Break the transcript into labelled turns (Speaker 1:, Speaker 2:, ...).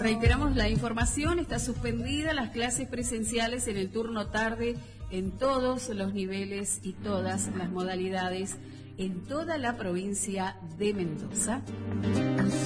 Speaker 1: Reiteramos la información, está suspendida las clases presenciales en el turno tarde en todos los niveles y todas las modalidades en toda la provincia de Mendoza.